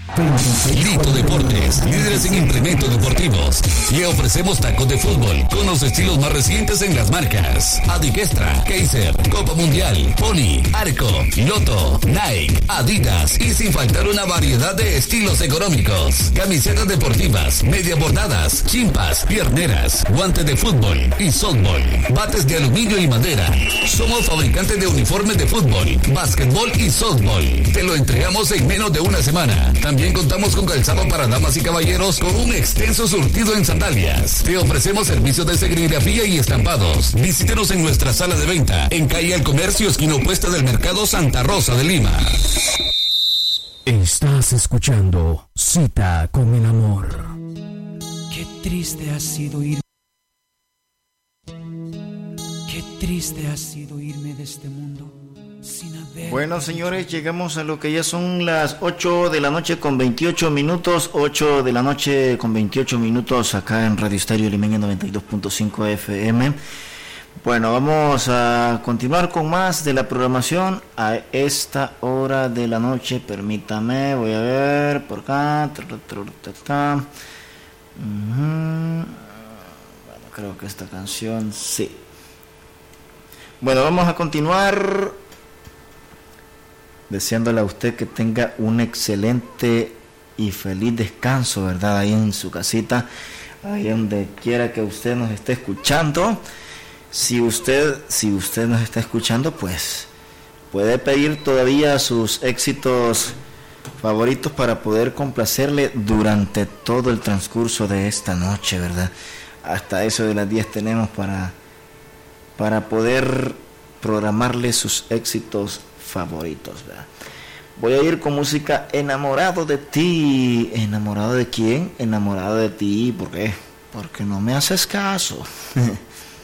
Lito Deportes, líderes en implementos deportivos. Le ofrecemos tacos de fútbol con los estilos más recientes en las marcas Adiquestra, Kaiser, Copa Mundial, Pony, Arco, Loto, Nike, Adidas y sin faltar una variedad de estilos económicos. Camisetas deportivas, media bordadas, chimpas, pierneras, guantes de fútbol y softball, bates de aluminio y madera. Somos fabricantes de uniformes de fútbol, básquetbol y softball. Te lo entregamos en menos de una semana. También contamos con calzado para damas y caballeros con un extenso surtido en sandalias. Te ofrecemos servicios de serigrafía y estampados. Visítenos en nuestra sala de venta en calle El Comercio, esquina opuesta del Mercado Santa Rosa de Lima. Estás escuchando Cita con el Amor. Qué triste ha sido irme. Qué triste ha sido irme de este mundo sin haber... Bueno, señores, llegamos a lo que ya son las 8 de la noche con 28 minutos. 8 de la noche con 28 minutos acá en Radio Estéreo Limeña 92.5 FM. Bueno, vamos a continuar con más de la programación a esta hora de la noche. Permítame, voy a ver por acá. Bueno, creo que esta canción sí. Bueno, vamos a continuar deseándole a usted que tenga un excelente y feliz descanso, ¿verdad? Ahí en su casita, ahí donde quiera que usted nos esté escuchando. Si usted nos está escuchando, pues puede pedir todavía sus éxitos favoritos para poder complacerle durante todo el transcurso de esta noche, ¿verdad? Hasta eso de las 10 tenemos para poder programarle sus éxitos favoritos, ¿verdad? Voy a ir con música. Enamorado de ti. ¿Enamorado de quién? Enamorado de ti. ¿Por qué? Porque no me haces caso.